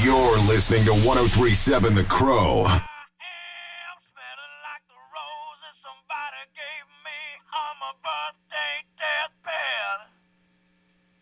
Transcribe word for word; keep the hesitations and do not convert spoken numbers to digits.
You're listening to one oh three point seven The Crow. I am smelling like the roses somebody gave me on my birthday.